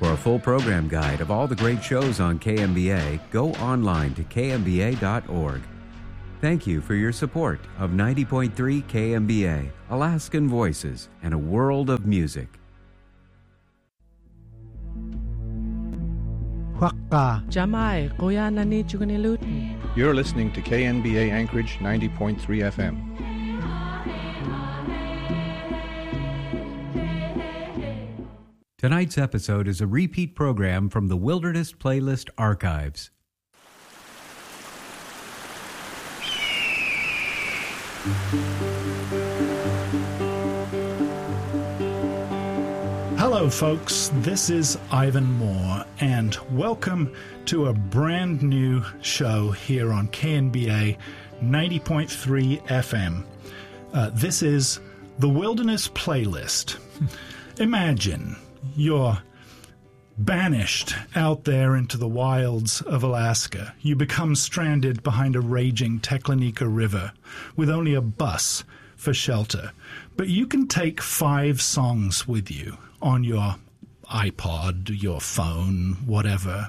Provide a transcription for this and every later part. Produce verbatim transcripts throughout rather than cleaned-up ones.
For a full program guide of all the great shows on K M B A, go online to K M B A dot org. Thank you for your support of ninety point three K M B A, Alaskan Voices, and a world of music. Jamai, Kuya Nani Chuganilutin. You're listening to K N B A Anchorage ninety point three F M. Tonight's episode is a repeat program from the Wilderness Playlist Archives. Hello, folks. This is Ivan Moore, and welcome to a brand new show here on K N B A ninety point three F M. Uh, this is the Wilderness Playlist. Imagine you're banished out there into the wilds of Alaska. You become stranded behind a raging Teklenika River with only a bus for shelter. But you can take five songs with you on your iPod, your phone, whatever,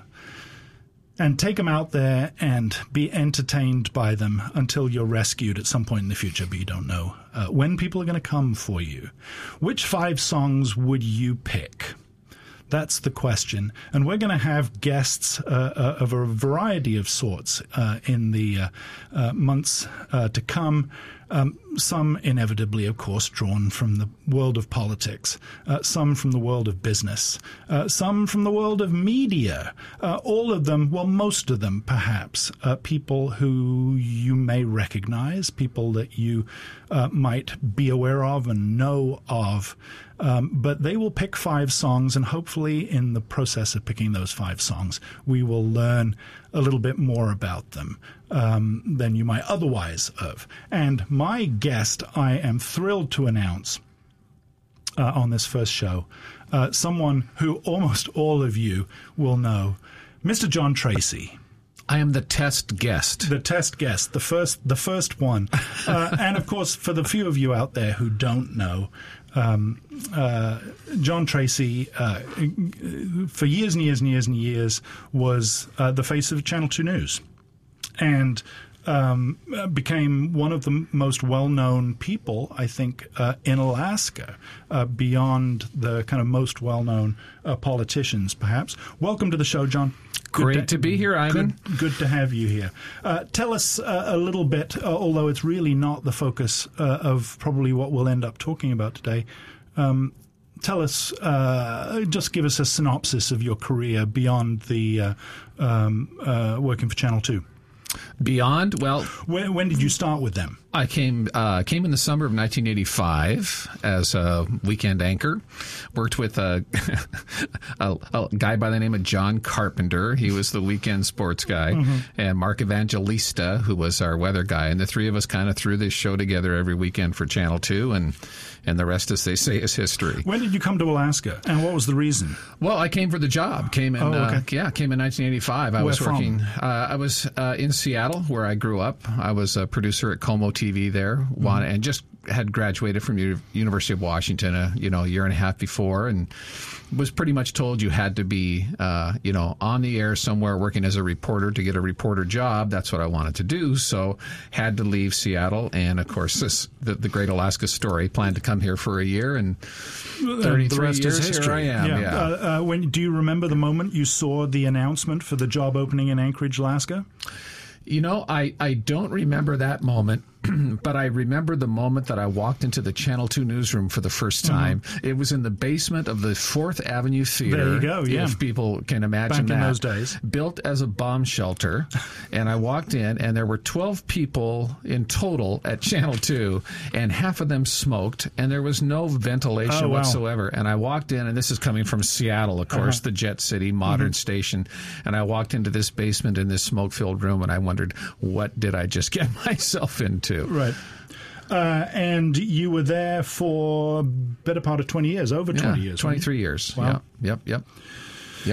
and take them out there and be entertained by them until you're rescued at some point in the future, but you don't know uh, when people are going to come for you. Which five songs would you pick? That's the question. And we're going to have guests uh, uh, of a variety of sorts uh, in the uh, uh, months uh, to come. Um, some inevitably, of course, drawn from the world of politics, uh, some from the world of business, uh, some from the world of media, uh, all of them, well, most of them, perhaps, uh, people who you may recognize, people that you uh, might be aware of and know of. Um, but they will pick five songs, and hopefully in the process of picking those five songs, we will learn a little bit more about them um, than you might otherwise have. And my guest, I am thrilled to announce uh, on this first show, uh, someone who almost all of you will know, Mister John Tracy. I am the test guest. The test guest, the first, the first one. Uh, and, of course, for the few of you out there who don't know, um, uh, John Tracy, uh, for years and years and years and years, was uh, the face of Channel two News. And um, became one of the most well-known people, I think, uh, in Alaska, uh, beyond the kind of most well-known uh, politicians, perhaps. Welcome to the show, John. Great to, to be here, Ivan. Good, good to have you here. Uh, tell us uh, a little bit, uh, although it's really not the focus uh, of probably what we'll end up talking about today. Um, tell us, uh, just give us a synopsis of your career beyond the uh, um, uh, working for Channel two. Beyond, well... When, when did you start with them? I came uh, came in the summer of nineteen eighty-five as a weekend anchor. Worked with a, a, a guy by the name of John Carpenter. He was the weekend sports guy. Mm-hmm. And Mark Evangelista, who was our weather guy. And the three of us kind of threw this show together every weekend for Channel two. And, and the rest, as they say, is history. When did you come to Alaska? And what was the reason? Well, I came for the job. Came in, oh, okay. uh, yeah, came in nineteen eighty-five. I Where was from? working. Uh, I was uh, in Seattle, where I grew up. I was a producer at Como T V there, mm-hmm. and just had graduated from U- University of Washington a you know a year and a half before, and was pretty much told you had to be uh, you know on the air somewhere working as a reporter to get a reporter job. That's what I wanted to do, so had to leave Seattle, and of course this the, the Great Alaska Story. Planned to come here for a year, and thirty-three the rest years is history. Here I am. Yeah. yeah. Uh, uh, when do you remember the moment you saw the announcement for the job opening in Anchorage, Alaska? You know, I, I don't remember that moment, but I remember the moment that I walked into the Channel two newsroom for the first time. Mm-hmm. It was in the basement of the Fourth Avenue Theater. There you go, yeah. If people can imagine Back that. in those days. Built as a bomb shelter. And I walked in, and there were twelve people in total at Channel two, and half of them smoked, and there was no ventilation oh, wow. whatsoever. And I walked in, and this is coming from Seattle, of course, uh-huh. the Jet City, modern mm-hmm. station. And I walked into this basement in this smoke-filled room, and I wondered, what did I just get myself into? Right. Uh, and you were there for better part of twenty years, over yeah, twenty years. twenty-three years. Wow. Yep, yep, yep. Yep.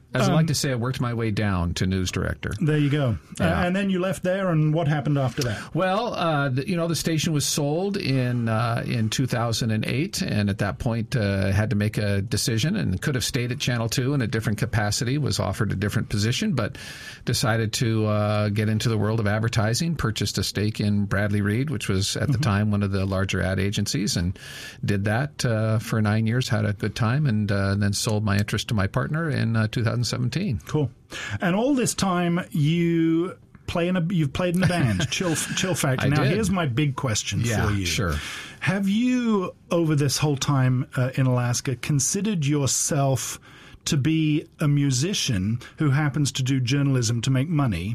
As Um, I like to say, I worked my way down to news director. There you go. Yeah. Uh, and then you left there, and what happened after that? Well, uh, the, you know, the station was sold in uh, in two thousand eight, and at that point uh, had to make a decision and could have stayed at Channel two in a different capacity, was offered a different position, but decided to uh, get into the world of advertising, purchased a stake in Bradley Reed, which was at mm-hmm. the time one of the larger ad agencies, and did that uh, for nine years, had a good time, and uh, then sold my interest to my partner in uh, two thousand seventeen. Cool. And all this time you play in a you've played in a band, Chill Chill Factor. I now did. Here's my big question yeah, for you. Sure. Have you, over this whole time uh, in Alaska, considered yourself to be a musician who happens to do journalism to make money?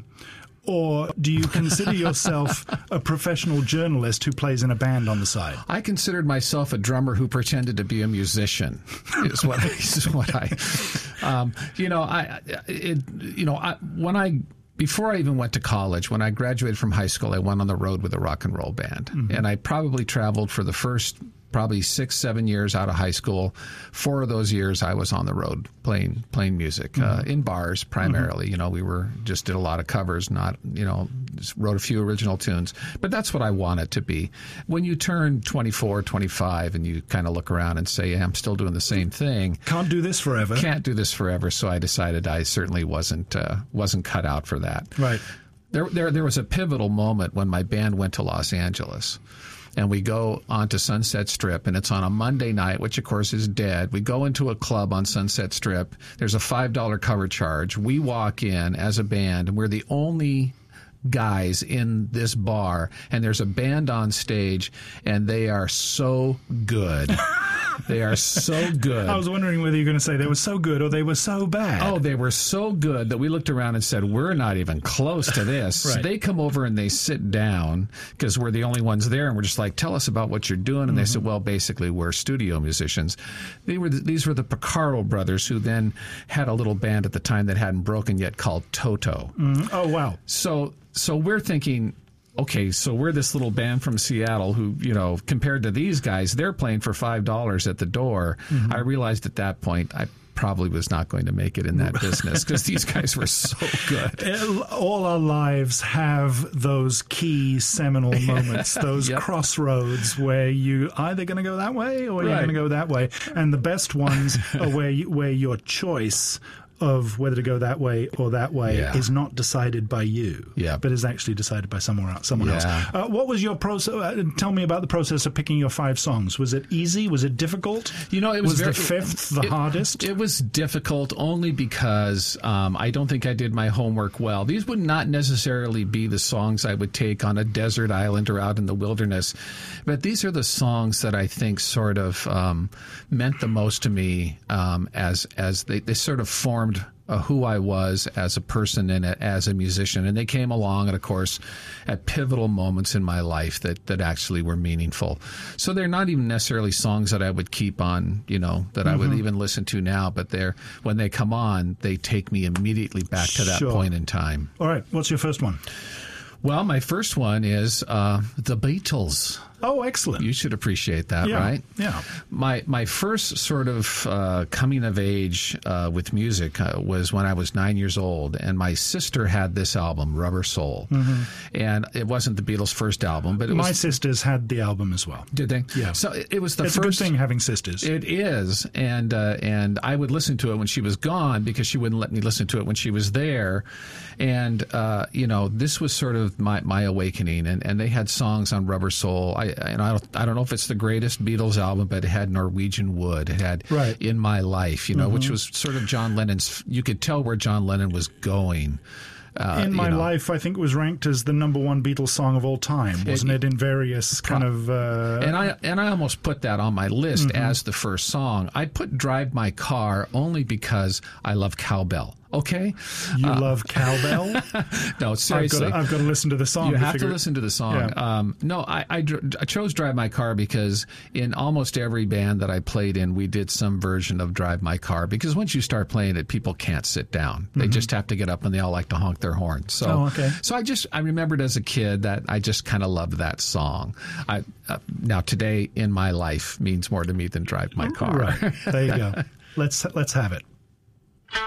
Or do you consider yourself a professional journalist who plays in a band on the side? I considered myself a drummer who pretended to be a musician. Is what I, is what I, um, you know, I, it, you know, I, when I. Before I even went to college, when I graduated from high school, I went on the road with a rock and roll band. Mm-hmm. And I probably traveled for the first probably six, seven years out of high school. Four of those years I was on the road playing playing music, mm-hmm. uh, in bars primarily. Mm-hmm. You know, we were just did a lot of covers, not, you know, just wrote a few original tunes. But that's what I wanted to be. When you turn twenty-four, twenty-five and you kind of look around and say, yeah, I'm still doing the same thing. Can't do this forever. Can't do this forever. So I decided I certainly wasn't uh, wasn't cut out for that. Right. There, there, there was a pivotal moment when my band went to Los Angeles. And we go onto Sunset Strip, and it's on a Monday night, which, of course, is dead. We go into a club on Sunset Strip. There's a five dollar cover charge. We walk in as a band, and we're the only guys in this bar, and there's a band on stage, and they are so good. They are so good. I was wondering whether you're going to say they were so good or they were so bad. Oh, they were so good that we looked around and said, we're not even close to this. Right. So they come over and they sit down because we're the only ones there, and we're just like, tell us about what you're doing. And mm-hmm. they said, well, basically, we're studio musicians. They were the, these were the Picaro brothers, who then had a little band at the time that hadn't broken yet called Toto. Mm-hmm. Oh, wow. So, so we're thinking, okay, so we're this little band from Seattle who, you know, compared to these guys, they're playing for five dollars at the door. Mm-hmm. I realized at that point I probably was not going to make it in that business because these guys were so good. All our lives have those key seminal moments, those yep. crossroads where you either going to go that way or right. you're going to go that way. And the best ones are where you, where your choice of whether to go that way or that way yeah. is not decided by you, yeah. but is actually decided by someone else. Someone yeah. else. Uh, what was your process? Uh, tell me about the process of picking your five songs. Was it easy? Was it difficult? You know, it was, was very, the fifth the it, hardest. It was difficult only because um, I don't think I did my homework well. These would not necessarily be the songs I would take on a desert island or out in the wilderness, but these are the songs that I think sort of um, meant the most to me um, as as they, they sort of formed Uh, who I was as a person and a, as a musician. And they came along, and of course, at pivotal moments in my life that, that actually were meaningful. So they're not even necessarily songs that I would keep on, you know, that mm-hmm. I would even listen to now, but they're, when they come on, they take me immediately back to that sure. point in time. All right. What's your first one? Well, my first one is uh, The Beatles. Oh, excellent. You should appreciate that, yeah, right? Yeah. My my first sort of uh, coming of age uh, with music uh, was when I was nine years old, and my sister had this album, Rubber Soul. Mm-hmm. And it wasn't the Beatles' first album, but it my was... sisters had the album as well. Did they? Yeah. So it, it was the it's first... It's a good thing having sisters. It is, and uh, and I would listen to it when she was gone because she wouldn't let me listen to it when she was there. And, uh, you know, this was sort of my, my awakening, and, and they had songs on Rubber Soul. I and I don't, I don't know if it's the greatest Beatles album, but it had Norwegian Wood. It had right. In My Life, you know, mm-hmm. which was sort of John Lennon's. You could tell where John Lennon was going. Uh, in My you know. Life, I think it was ranked as the number one Beatles song of all time, wasn't it? it in various kind of... Uh, and I and I almost put that on my list mm-hmm. as the first song. I put Drive My Car only because I love cowbell. Okay? You uh, love cowbell? No, seriously. I've got, to, I've got to listen to the song. You to have figure to listen to the song. Yeah. Um, no, I, I, I chose Drive My Car because in almost every band that I played in, we did some version of Drive My Car, because once you start playing it, people can't sit down. They mm-hmm. just have to get up, and they all like to honk their horns. So, oh, okay. so I just I remembered as a kid that I just kind of loved that song. I, uh, now, today in my life means more to me than Drive My Car. Right. There you go. Let's let's have it.